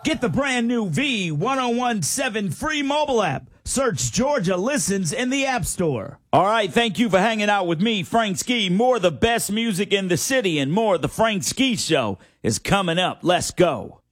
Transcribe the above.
Get the brand new V1017 free mobile app. Search Georgia Listens in the App Store. All right, thank you for hanging out with me, Frank Ski. More of the best music in the city and more of the Frank Ski Show is coming up. Let's go.